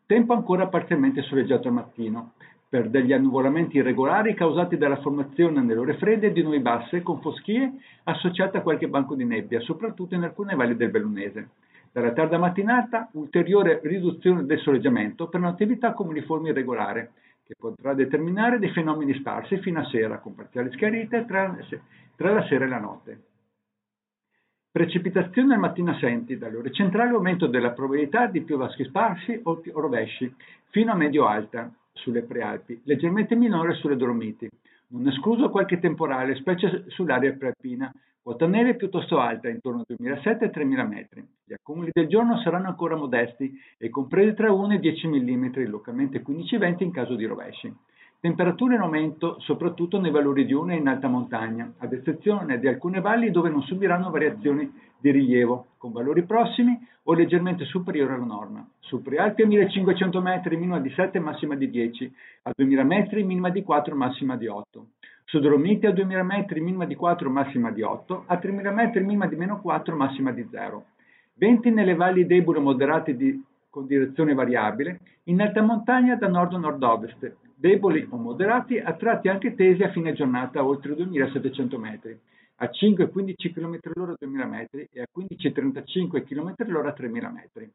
Tempo ancora parzialmente soleggiato al mattino, per degli annuvolamenti irregolari causati dalla formazione nelle ore fredde di nubi basse con foschie associate a qualche banco di nebbia, soprattutto in alcune valli del Bellunese. Dalla tarda mattinata, ulteriore riduzione del soleggiamento per un'attività comuniforme irregolare, che potrà determinare dei fenomeni sparsi fino a sera, con parziali schiarite tra la sera e la notte. Precipitazioni al mattino assenti, dalle ore centrali aumento della probabilità di più vaschi sparsi o rovesci, fino a medio-alta sulle prealpi, leggermente minore sulle Dolomiti. Non escluso qualche temporale, specie sull'area prealpina, quota neve piuttosto alta, intorno a 2007 e 3000 metri. Gli accumuli del giorno saranno ancora modesti e compresi tra 1 e 10 mm, localmente 15-20 in caso di rovesci. Temperature in aumento soprattutto nei valori diurni e in alta montagna, ad eccezione di alcune valli dove non subiranno variazioni di rilievo, con valori prossimi o leggermente superiori alla norma. Su prealpi a 1500 metri minima di 7, massima di 10, a 2000 metri minima di 4, massima di 8. Su Dolomiti a 2000 metri minima di 4, massima di 8, a 3000 metri minima di meno 4, massima di 0. Venti nelle valli deboli o moderati con direzione variabile, in alta montagna da nord a nord-ovest, deboli o moderati, a tratti anche tesi a fine giornata a oltre 2700 metri, a 5-15 km/h a 2000 metri e a 15-35 km/h a 3000 metri.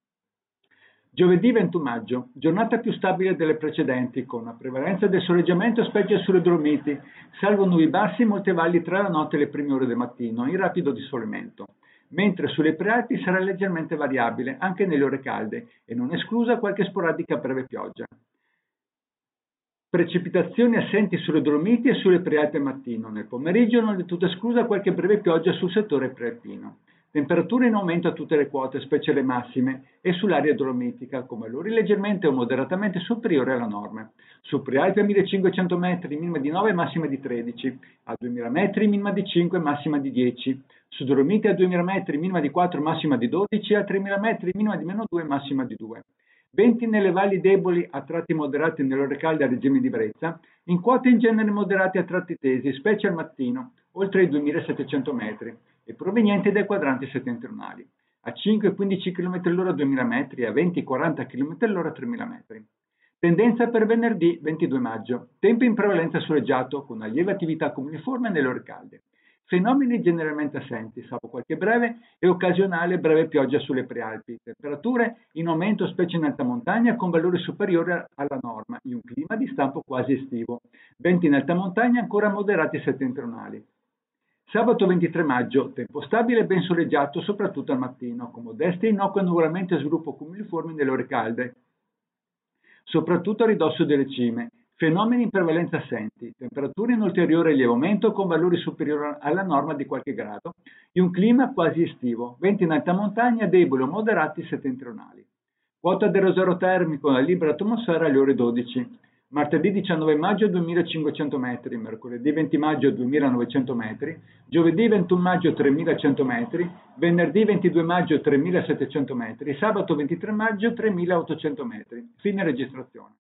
Giovedì 21 maggio, giornata più stabile delle precedenti, con una prevalenza del soleggiamento specie sulle Dolomiti, salvo nubi bassi in molte valli tra la notte e le prime ore del mattino, in rapido dissolimento, mentre sulle prealpi sarà leggermente variabile anche nelle ore calde e non esclusa qualche sporadica breve pioggia. Precipitazioni assenti sulle Dolomiti e sulle prealpi al mattino, nel pomeriggio non è tutta esclusa qualche breve pioggia sul settore prealpino. Temperature in aumento a tutte le quote, specie le massime, e sull'area dolomitica, con valori leggermente o moderatamente superiori alla norma. Su prealpi a 1500 metri, minima di 9, massima di 13, a 2000 metri, minima di 5, massima di 10, su Dolomiti a 2000 metri, minima di 4, massima di 12, a 3000 metri, minima di meno 2, massima di 2. Venti nelle valli deboli a tratti moderati nelle ore calde a regime di brezza, in quote in genere moderate a tratti tesi, specie al mattino, oltre i 2700 metri, e provenienti dai quadranti settentrionali, a 5-15 km/h a 2000 metri e a 20-40 km/h a 3000 metri. Tendenza per venerdì 22 maggio, tempo in prevalenza soleggiato, con una lieve attività comuniforme nelle ore calde. Fenomeni generalmente assenti, salvo qualche breve e occasionale breve pioggia sulle prealpi. Temperature in aumento specie in alta montagna con valori superiori alla norma, in un clima di stampo quasi estivo. Venti in alta montagna ancora moderati settentrionali. Sabato 23 maggio, tempo stabile e ben soleggiato soprattutto al mattino, con modesti e innocui annuvolamenti a sviluppo cumuliformi nelle ore calde, soprattutto a ridosso delle cime. Fenomeni in prevalenza assenti, temperature in ulteriore lieve aumento con valori superiori alla norma di qualche grado, in un clima quasi estivo, venti in alta montagna deboli o moderati settentrionali. Quota dell'aerosol termico nella libera atmosfera alle ore 12. Martedì 19 maggio 2500 metri, mercoledì 20 maggio 2900 metri, giovedì 21 maggio 3100 metri, venerdì 22 maggio 3700 metri, sabato 23 maggio 3800 metri. Fine registrazione.